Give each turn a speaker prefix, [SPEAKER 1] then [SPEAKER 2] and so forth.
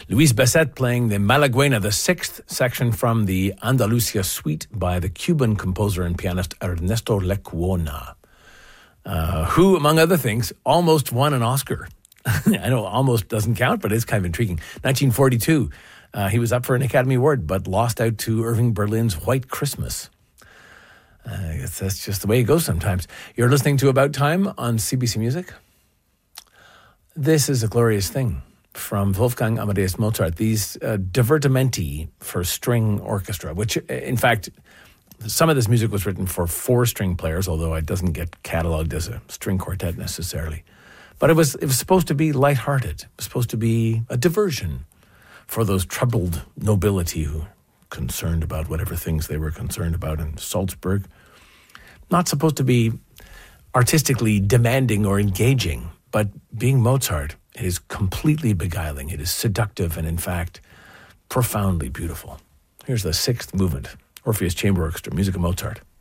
[SPEAKER 1] Luis Besset playing the Malaguena, the sixth section from the Andalusia Suite by the Cuban composer and pianist Ernesto Lecuona, who, among other things, almost won an Oscar. I know almost doesn't count, but it's kind of intriguing. 1942, he was up for an Academy Award, but lost out to Irving Berlin's White Christmas. I guess that's just the way it goes sometimes. You're listening to About Time on CBC Music. This is a glorious thing from Wolfgang Amadeus Mozart, these divertimenti for string orchestra, which, in fact, some of this music was written for four-string players, although it doesn't get cataloged as a string quartet necessarily. But it was supposed to be lighthearted. It was supposed to be a diversion for those troubled nobility who were concerned about whatever things they were concerned about in Salzburg. Not supposed to be artistically demanding or engaging, but being Mozart, it is completely beguiling. It is seductive and, in fact, profoundly beautiful. Here's the sixth movement, Orpheus Chamber Orchestra, music of Mozart.